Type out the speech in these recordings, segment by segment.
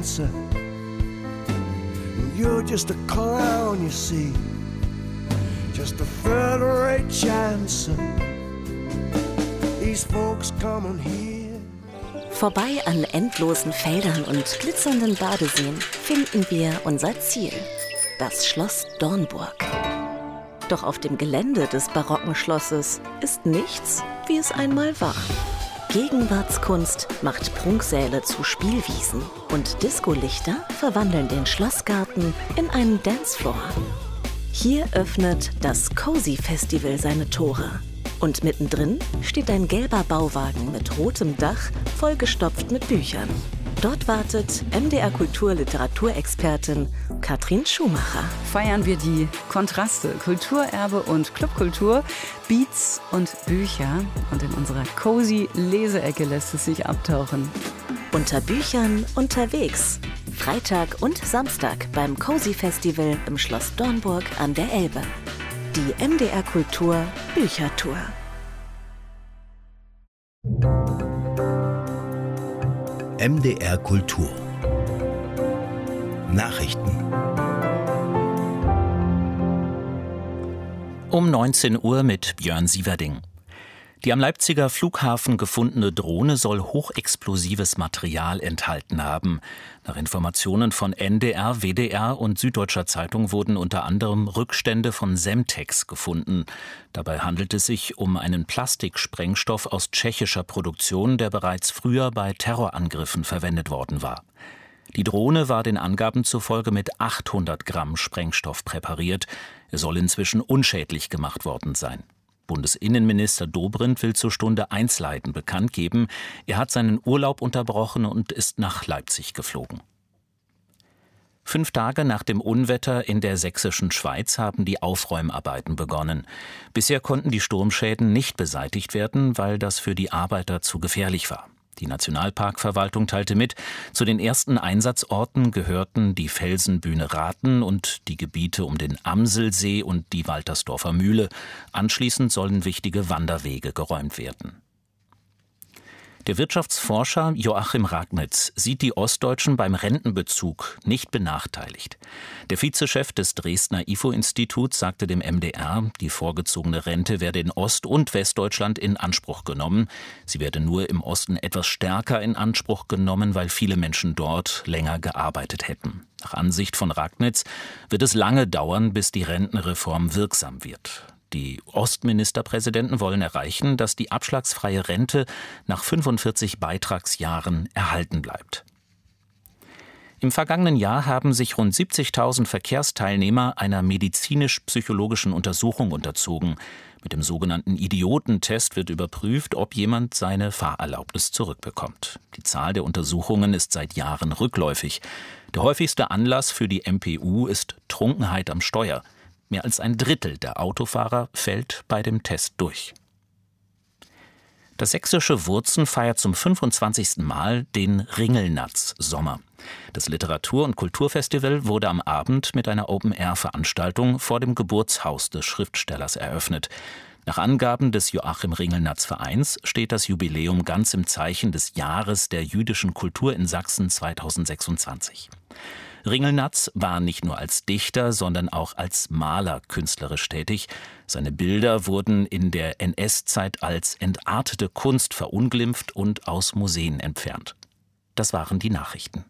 dancer. You're just a clown, you see. Just a third-rate chancer. These folks coming here. Vorbei an endlosen Feldern und glitzernden Badeseen finden wir unser Ziel, das Schloss Dornburg. Doch auf dem Gelände des barocken Schlosses ist nichts, wie es einmal war. Gegenwartskunst macht Prunksäle zu Spielwiesen und Discolichter verwandeln den Schlossgarten in einen Dancefloor. Hier öffnet das Cozy Festival seine Tore. Und mittendrin steht ein gelber Bauwagen mit rotem Dach, vollgestopft mit Büchern. Dort wartet MDR-Kultur-Literaturexpertin Katrin Schumacher. Feiern wir die Kontraste, Kulturerbe und Clubkultur, Beats und Bücher. Und in unserer cozy Leseecke lässt es sich abtauchen. Unter Büchern unterwegs. Freitag und Samstag beim Cozy Festival im Schloss Dornburg an der Elbe. Die MDR Kultur Büchertour. MDR Kultur Nachrichten. Um 19 Uhr mit Björn Sieverding. Die am Leipziger Flughafen gefundene Drohne soll hochexplosives Material enthalten haben. Nach Informationen von NDR, WDR und Süddeutscher Zeitung wurden unter anderem Rückstände von Semtex gefunden. Dabei handelt es sich um einen Plastiksprengstoff aus tschechischer Produktion, der bereits früher bei Terrorangriffen verwendet worden war. Die Drohne war den Angaben zufolge mit 800 Gramm Sprengstoff präpariert. Er soll inzwischen unschädlich gemacht worden sein. Bundesinnenminister Dobrindt will zur Stunde 1 Leiden bekannt geben. Er hat seinen Urlaub unterbrochen und ist nach Leipzig geflogen. 5 Tage nach dem Unwetter in der sächsischen Schweiz haben die Aufräumarbeiten begonnen. Bisher konnten die Sturmschäden nicht beseitigt werden, weil das für die Arbeiter zu gefährlich war. Die Nationalparkverwaltung teilte mit, zu den ersten Einsatzorten gehörten die Felsenbühne Rathen und die Gebiete um den Amselsee und die Waltersdorfer Mühle. Anschließend sollen wichtige Wanderwege geräumt werden. Der Wirtschaftsforscher Joachim Ragnitz sieht die Ostdeutschen beim Rentenbezug nicht benachteiligt. Der Vizechef des Dresdner IFO-Instituts sagte dem MDR, die vorgezogene Rente werde in Ost- und Westdeutschland in Anspruch genommen. Sie werde nur im Osten etwas stärker in Anspruch genommen, weil viele Menschen dort länger gearbeitet hätten. Nach Ansicht von Ragnitz wird es lange dauern, bis die Rentenreform wirksam wird. Die Ostministerpräsidenten wollen erreichen, dass die abschlagsfreie Rente nach 45 Beitragsjahren erhalten bleibt. Im vergangenen Jahr haben sich rund 70.000 Verkehrsteilnehmer einer medizinisch-psychologischen Untersuchung unterzogen. Mit dem sogenannten Idiotentest wird überprüft, ob jemand seine Fahrerlaubnis zurückbekommt. Die Zahl der Untersuchungen ist seit Jahren rückläufig. Der häufigste Anlass für die MPU ist Trunkenheit am Steuer. Mehr als ein Drittel der Autofahrer fällt bei dem Test durch. Das sächsische Wurzen feiert zum 25. Mal den Ringelnatz-Sommer. Das Literatur- und Kulturfestival wurde am Abend mit einer Open-Air-Veranstaltung vor dem Geburtshaus des Schriftstellers eröffnet. Nach Angaben des Joachim Ringelnatz-Vereins steht das Jubiläum ganz im Zeichen des Jahres der jüdischen Kultur in Sachsen 2026. Ringelnatz war nicht nur als Dichter, sondern auch als Maler künstlerisch tätig. Seine Bilder wurden in der NS-Zeit als entartete Kunst verunglimpft und aus Museen entfernt. Das waren die Nachrichten.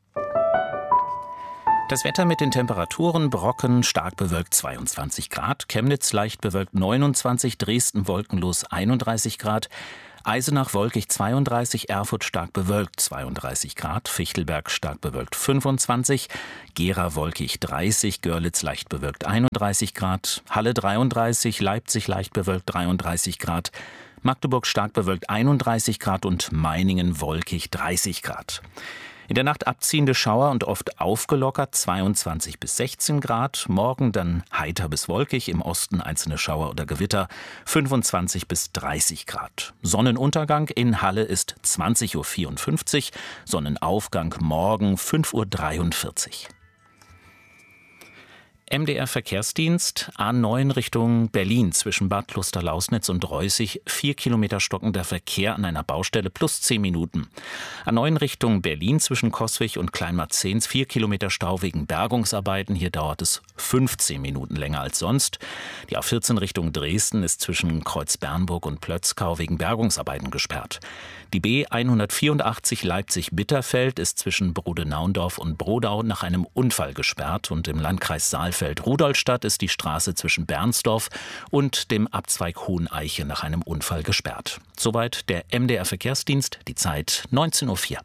Das Wetter mit den Temperaturen: Brocken stark bewölkt 22 Grad, Chemnitz leicht bewölkt 29, Dresden wolkenlos 31 Grad, Eisenach wolkig 32, Erfurt stark bewölkt 32 Grad, Fichtelberg stark bewölkt 25, Gera wolkig 30, Görlitz leicht bewölkt 31 Grad, Halle 33, Leipzig leicht bewölkt 33 Grad, Magdeburg stark bewölkt 31 Grad und Meiningen wolkig 30 Grad. In der Nacht abziehende Schauer und oft aufgelockert 22 bis 16 Grad. Morgen dann heiter bis wolkig, im Osten einzelne Schauer oder Gewitter 25 bis 30 Grad. Sonnenuntergang in Halle ist 20.54 Uhr, Sonnenaufgang morgen 5.43 Uhr. MDR Verkehrsdienst, A9 Richtung Berlin zwischen Bad Klosterlausnitz und Reußig, 4 Kilometer stockender Verkehr an einer Baustelle plus 10 Minuten. A9 Richtung Berlin zwischen Coswig und Kleinmarzens, 4 Kilometer Stau wegen Bergungsarbeiten. Hier dauert es 15 Minuten länger als sonst. Die A14 Richtung Dresden ist zwischen Kreuzbernburg und Plötzkau wegen Bergungsarbeiten gesperrt. Die B 184 Leipzig-Bitterfeld ist zwischen Brodenaundorf und Brodau nach einem Unfall gesperrt und im Landkreis Saalfeld-Rudolstadt ist die Straße zwischen Bernsdorf und dem Abzweig Hoheneiche nach einem Unfall gesperrt. Soweit der MDR Verkehrsdienst, die Zeit 19:04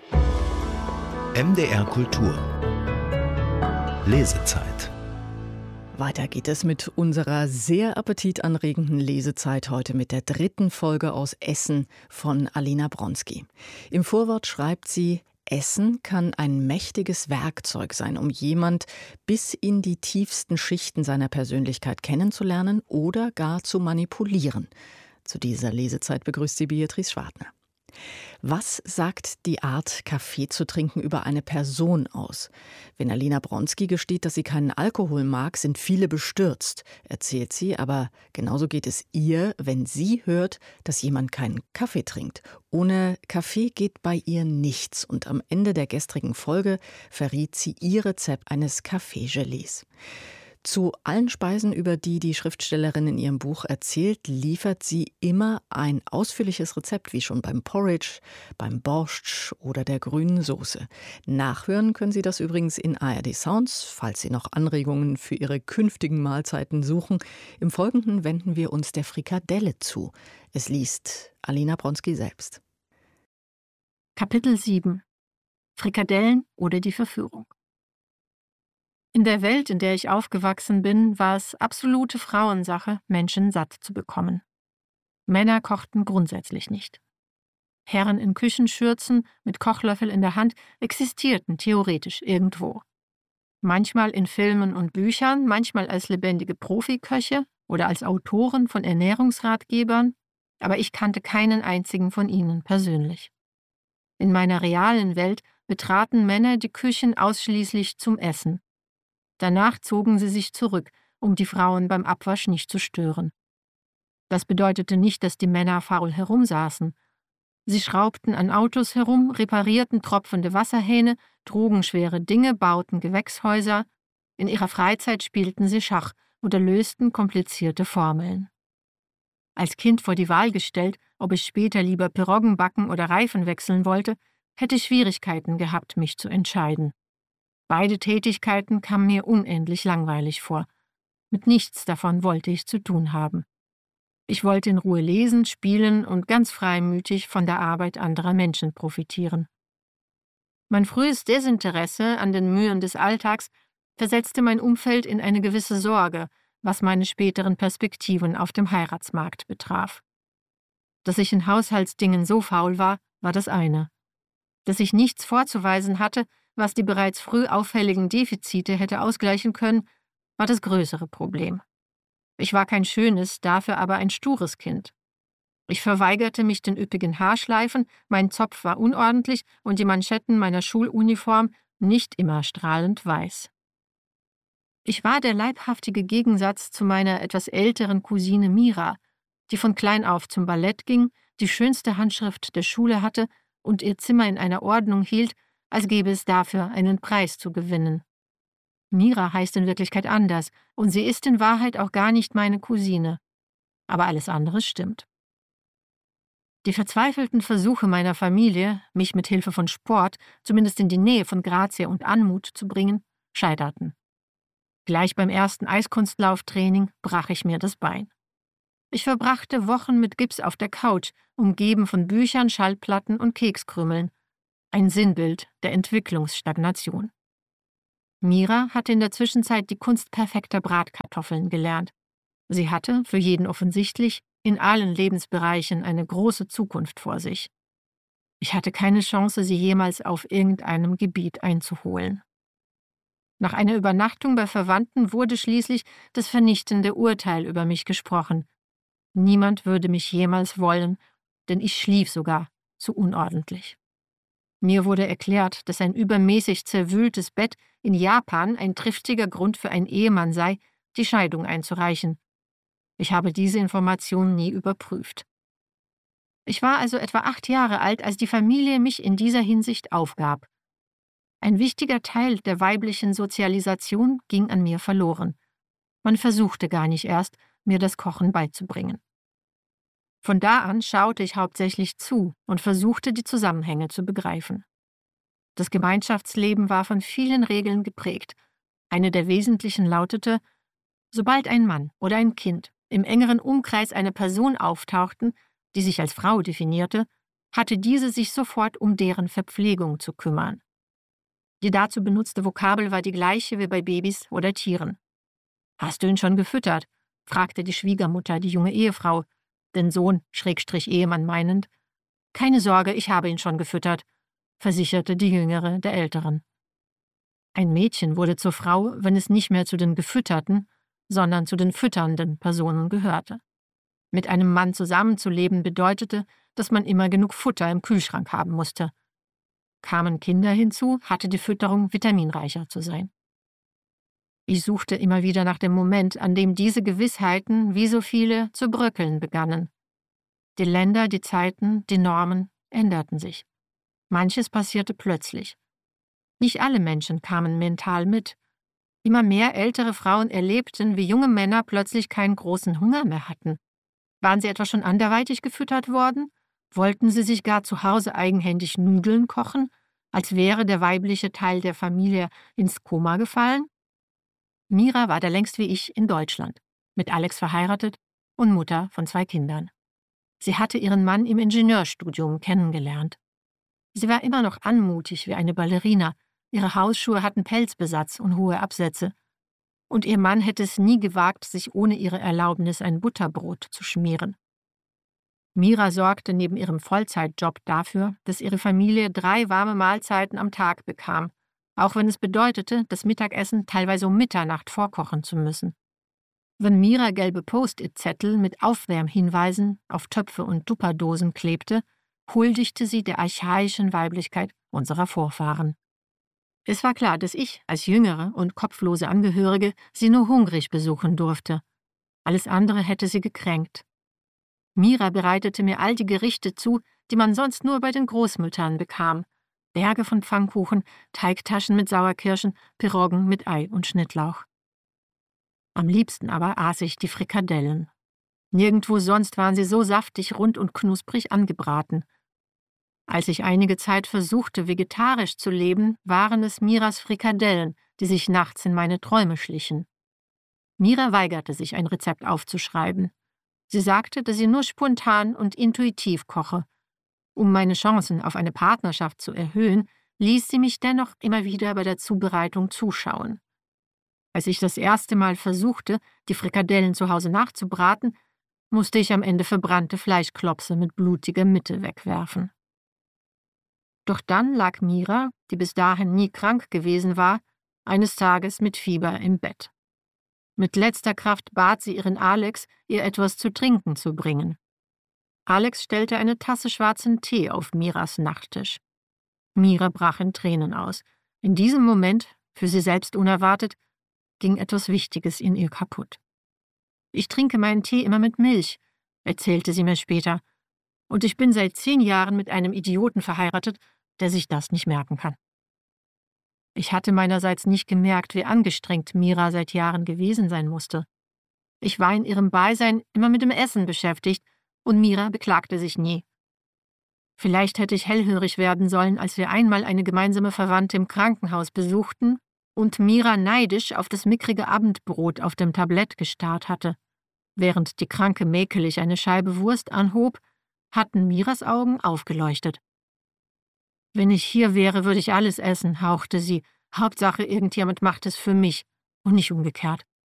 Uhr. MDR Kultur. Lesezeit. Weiter geht es mit unserer sehr appetitanregenden Lesezeit heute mit der 3. Folge aus Essen von Alina Bronski. Im Vorwort schreibt sie: Essen kann ein mächtiges Werkzeug sein, um jemand bis in die tiefsten Schichten seiner Persönlichkeit kennenzulernen oder gar zu manipulieren. Zu dieser Lesezeit begrüßt sie Beatrice Schwartner. Was sagt die Art, Kaffee zu trinken, über eine Person aus? Wenn Alina Bronski gesteht, dass sie keinen Alkohol mag, sind viele bestürzt, erzählt sie. Aber genauso geht es ihr, wenn sie hört, dass jemand keinen Kaffee trinkt. Ohne Kaffee geht bei ihr nichts. Und am Ende der gestrigen Folge verriet sie ihr Rezept eines Kaffeegelees. Zu allen Speisen, über die die Schriftstellerin in ihrem Buch erzählt, liefert sie immer ein ausführliches Rezept, wie schon beim Porridge, beim Borscht oder der grünen Soße. Nachhören können Sie das übrigens in ARD Sounds, falls Sie noch Anregungen für Ihre künftigen Mahlzeiten suchen. Im Folgenden wenden wir uns der Frikadelle zu. Es liest Alina Bronski selbst. Kapitel 7: Frikadellen oder die Verführung. In der Welt, in der ich aufgewachsen bin, war es absolute Frauensache, Menschen satt zu bekommen. Männer kochten grundsätzlich nicht. Herren in Küchenschürzen mit Kochlöffel in der Hand existierten theoretisch irgendwo. Manchmal in Filmen und Büchern, manchmal als lebendige Profiköche oder als Autoren von Ernährungsratgebern, aber ich kannte keinen einzigen von ihnen persönlich. In meiner realen Welt betraten Männer die Küchen ausschließlich zum Essen. Danach zogen sie sich zurück, um die Frauen beim Abwasch nicht zu stören. Das bedeutete nicht, dass die Männer faul herumsaßen. Sie schraubten an Autos herum, reparierten tropfende Wasserhähne, trugen schwere Dinge, bauten Gewächshäuser. In ihrer Freizeit spielten sie Schach oder lösten komplizierte Formeln. Als Kind vor die Wahl gestellt, ob ich später lieber Piroggen backen oder Reifen wechseln wollte, hätte ich Schwierigkeiten gehabt, mich zu entscheiden. Beide Tätigkeiten kamen mir unendlich langweilig vor. Mit nichts davon wollte ich zu tun haben. Ich wollte in Ruhe lesen, spielen und ganz freimütig von der Arbeit anderer Menschen profitieren. Mein frühes Desinteresse an den Mühen des Alltags versetzte mein Umfeld in eine gewisse Sorge, was meine späteren Perspektiven auf dem Heiratsmarkt betraf. Dass ich in Haushaltsdingen so faul war, war das eine. Dass ich nichts vorzuweisen hatte, was die bereits früh auffälligen Defizite hätte ausgleichen können, war das größere Problem. Ich war kein schönes, dafür aber ein stures Kind. Ich verweigerte mich den üppigen Haarschleifen, mein Zopf war unordentlich und die Manschetten meiner Schuluniform nicht immer strahlend weiß. Ich war der leibhaftige Gegensatz zu meiner etwas älteren Cousine Mira, die von klein auf zum Ballett ging, die schönste Handschrift der Schule hatte und ihr Zimmer in einer Ordnung hielt, als gäbe es dafür einen Preis zu gewinnen. Mira heißt in Wirklichkeit anders und sie ist in Wahrheit auch gar nicht meine Cousine. Aber alles andere stimmt. Die verzweifelten Versuche meiner Familie, mich mit Hilfe von Sport zumindest in die Nähe von Grazie und Anmut zu bringen, scheiterten. Gleich beim ersten Eiskunstlauftraining brach ich mir das Bein. Ich verbrachte Wochen mit Gips auf der Couch, umgeben von Büchern, Schallplatten und Kekskrümeln. Ein Sinnbild der Entwicklungsstagnation. Mira hatte in der Zwischenzeit die Kunst perfekter Bratkartoffeln gelernt. Sie hatte, für jeden offensichtlich, in allen Lebensbereichen eine große Zukunft vor sich. Ich hatte keine Chance, sie jemals auf irgendeinem Gebiet einzuholen. Nach einer Übernachtung bei Verwandten wurde schließlich das vernichtende Urteil über mich gesprochen. Niemand würde mich jemals wollen, denn ich schlief sogar zu unordentlich. Mir wurde erklärt, dass ein übermäßig zerwühltes Bett in Japan ein triftiger Grund für einen Ehemann sei, die Scheidung einzureichen. Ich habe diese Information nie überprüft. Ich war also etwa 8 Jahre alt, als die Familie mich in dieser Hinsicht aufgab. Ein wichtiger Teil der weiblichen Sozialisation ging an mir verloren. Man versuchte gar nicht erst, mir das Kochen beizubringen. Von da an schaute ich hauptsächlich zu und versuchte, die Zusammenhänge zu begreifen. Das Gemeinschaftsleben war von vielen Regeln geprägt. Eine der wesentlichen lautete: Sobald ein Mann oder ein Kind im engeren Umkreis einer Person auftauchten, die sich als Frau definierte, hatte diese sich sofort um deren Verpflegung zu kümmern. Die dazu benutzte Vokabel war die gleiche wie bei Babys oder Tieren. »Hast du ihn schon gefüttert?« fragte die Schwiegermutter die junge Ehefrau, den Sohn /Ehemann meinend. »Keine Sorge, ich habe ihn schon gefüttert«, versicherte die Jüngere der Älteren. Ein Mädchen wurde zur Frau, wenn es nicht mehr zu den gefütterten, sondern zu den fütternden Personen gehörte. Mit einem Mann zusammenzuleben bedeutete, dass man immer genug Futter im Kühlschrank haben musste. Kamen Kinder hinzu, hatte die Fütterung vitaminreicher zu sein. Ich suchte immer wieder nach dem Moment, an dem diese Gewissheiten, wie so viele, zu bröckeln begannen. Die Länder, die Zeiten, die Normen änderten sich. Manches passierte plötzlich. Nicht alle Menschen kamen mental mit. Immer mehr ältere Frauen erlebten, wie junge Männer plötzlich keinen großen Hunger mehr hatten. Waren sie etwa schon anderweitig gefüttert worden? Wollten sie sich gar zu Hause eigenhändig Nudeln kochen, als wäre der weibliche Teil der Familie ins Koma gefallen? Mira war da längst wie ich in Deutschland, mit Alex verheiratet und Mutter von 2 Kindern. Sie hatte ihren Mann im Ingenieurstudium kennengelernt. Sie war immer noch anmutig wie eine Ballerina, ihre Hausschuhe hatten Pelzbesatz und hohe Absätze. Und ihr Mann hätte es nie gewagt, sich ohne ihre Erlaubnis ein Butterbrot zu schmieren. Mira sorgte neben ihrem Vollzeitjob dafür, dass ihre Familie 3 warme Mahlzeiten am Tag bekam, auch wenn es bedeutete, das Mittagessen teilweise um Mitternacht vorkochen zu müssen. Wenn Mira gelbe Post-it-Zettel mit Aufwärmhinweisen auf Töpfe und Tupperdosen klebte, huldigte sie der archaischen Weiblichkeit unserer Vorfahren. Es war klar, dass ich als jüngere und kopflose Angehörige sie nur hungrig besuchen durfte. Alles andere hätte sie gekränkt. Mira bereitete mir all die Gerichte zu, die man sonst nur bei den Großmüttern bekam. Berge von Pfannkuchen, Teigtaschen mit Sauerkirschen, Piroggen mit Ei und Schnittlauch. Am liebsten aber aß ich die Frikadellen. Nirgendwo sonst waren sie so saftig, rund und knusprig angebraten. Als ich einige Zeit versuchte, vegetarisch zu leben, waren es Miras Frikadellen, die sich nachts in meine Träume schlichen. Mira weigerte sich, ein Rezept aufzuschreiben. Sie sagte, dass sie nur spontan und intuitiv koche. Um meine Chancen auf eine Partnerschaft zu erhöhen, ließ sie mich dennoch immer wieder bei der Zubereitung zuschauen. Als ich das erste Mal versuchte, die Frikadellen zu Hause nachzubraten, musste ich am Ende verbrannte Fleischklopse mit blutiger Mitte wegwerfen. Doch dann lag Mira, die bis dahin nie krank gewesen war, eines Tages mit Fieber im Bett. Mit letzter Kraft bat sie ihren Alex, ihr etwas zu trinken zu bringen. Alex stellte eine Tasse schwarzen Tee auf Miras Nachttisch. Mira brach in Tränen aus. In diesem Moment, für sie selbst unerwartet, ging etwas Wichtiges in ihr kaputt. »Ich trinke meinen Tee immer mit Milch«, erzählte sie mir später. »Und ich bin seit 10 Jahren mit einem Idioten verheiratet, der sich das nicht merken kann.« Ich hatte meinerseits nicht gemerkt, wie angestrengt Mira seit Jahren gewesen sein musste. Ich war in ihrem Beisein immer mit dem Essen beschäftigt und Mira beklagte sich nie. Vielleicht hätte ich hellhörig werden sollen, als wir einmal eine gemeinsame Verwandte im Krankenhaus besuchten und Mira neidisch auf das mickrige Abendbrot auf dem Tablett gestarrt hatte. Während die Kranke mäkelig eine Scheibe Wurst anhob, hatten Miras Augen aufgeleuchtet. »Wenn ich hier wäre, würde ich alles essen«, hauchte sie. »Hauptsache, irgendjemand macht es für mich und nicht umgekehrt.«